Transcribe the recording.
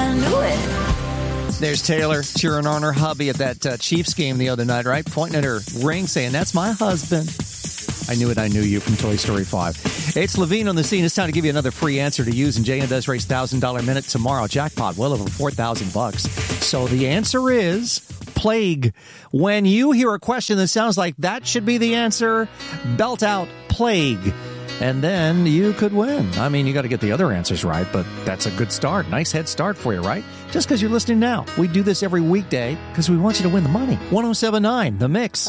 I knew it. There's Taylor cheering on her hubby at that Chiefs game the other night, right? Pointing at her ring saying, that's my husband. I knew it, I knew you from Toy Story 5. It's Levine on the scene. It's time to give you another free answer to use. And Jay and Desiree $1,000 minute tomorrow. Jackpot, well over $4,000. So the answer is plague. When you hear a question that sounds like that should be the answer, belt out plague. And then you could win. I mean, you got to get the other answers right, but that's a good start. Nice head start for you, right? Just because you're listening now. We do this every weekday because we want you to win the money. 107.9, The Mix.